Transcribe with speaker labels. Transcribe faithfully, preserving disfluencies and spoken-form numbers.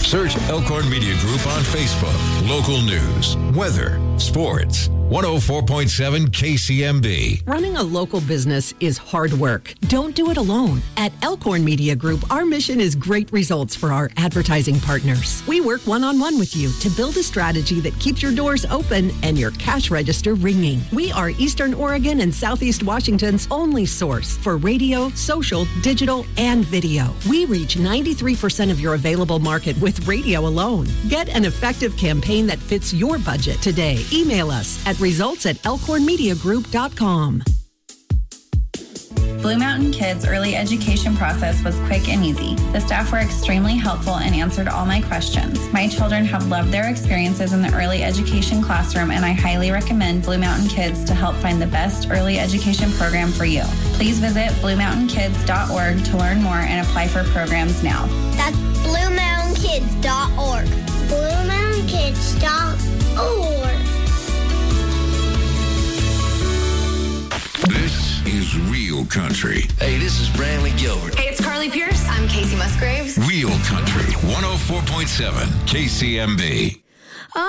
Speaker 1: Search Elkhorn Media Group on Facebook. Local news, weather, sports. one oh four point seven K C M B.
Speaker 2: Running a local business is hard work. Don't do it alone. At Elkhorn Media Group, our mission is great results for our advertising partners. We work one-on-one with you to build a strategy that keeps your doors open and your cash register ringing. We are Eastern Oregon and Southeast Washington's only source for radio, social, digital, and video. We reach ninety-three percent of your available market with radio alone. Get an effective campaign that fits your budget today. Email us at results at elkhorn media group dot com.
Speaker 3: Blue Mountain Kids' early education process was quick and easy. The staff were extremely helpful and answered all my questions. My children have loved their experiences in the early education classroom, and I highly recommend Blue Mountain Kids to help find the best early education program for you. Please visit blue mountain kids dot org to learn more and apply for programs now.
Speaker 4: That's blue mountain kids dot org. blue mountain kids dot org.
Speaker 1: This is Real Country.
Speaker 5: Hey, this is Brantley Gilbert.
Speaker 6: Hey, it's Carly Pierce. I'm Casey Musgraves.
Speaker 1: Real Country, one oh four point seven K C M B.